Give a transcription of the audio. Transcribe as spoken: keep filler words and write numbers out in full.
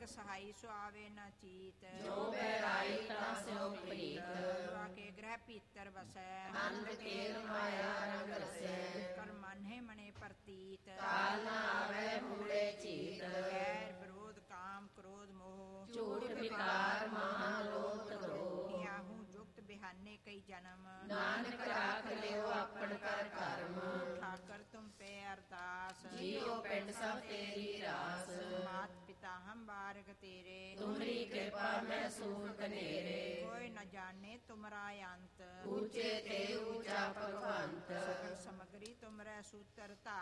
ਨਾਨਕ ਸਹਾਈ ਸੁਆਵੇ ਨਾ ਚੀਤ, ਜੋ ਬੈਰਾਈ ਤਾਂ ਸਿਉ ਪ੍ਰੀਤ। ਗੁਰੂਆ ਕੇ ਗ੍ਰਹਿ ਭੀਤਰ ਵਸੈ, ਅੰਧ ਕੇਰ ਮਾਇਆ ਰੰਗ ਰਸੈ। ਕਰ ਮਨਹਿ ਮਨੇ ਪ੍ਰਤੀਤ, ਕਾਲ ਨਾ ਆਵੈ ਮੂੜੇ ਚੀਤ। ਵੈਰ ਵਿਰੋਧ ਕਾਮ ਕ੍ਰੋਧ ਮੋਹ, ਝੂਠ ਵਿਕਾਰ ਮਹਾ ਲੋਭ ਤਰੋਹ। ਯਾਹੂ ਜੁਗਤ ਬਿਹਾਨੇ ਕਈ ਜਨਮ, ਨਾਨਕ ਰਾਖ ਲਿਓ ਆਪਣ ਕਰ ਕਰਮ। ਠਾਕਰ ਤੁਮ ਪੈ ਅਰਦਾਸ, ਜੀਉ ਪਿੰਡ ਸਭ ਤੇਰੀ ਰਾਸ। ਮਾਤ ਪਿਤਾ ਹਮ ਬਾਰਕ ਤੇਰੇ, ਤੁਮਰੀ ਕਿਰਪਾ ਮੈਂ ਸੂਰ ਕਨੇਰੇ। ਕੋਈ ਨ ਜਾਣੇ ਤੁਮਰਾ ਅੰਤ, ਉੱਚੇ ਤੇ ਉੱਚਾ ਭਗਵੰਤ। ਸਗਲ ਸਮਗਰੀ ਤੁਮਰੇ ਸੂਤਰ ਧਾਰ,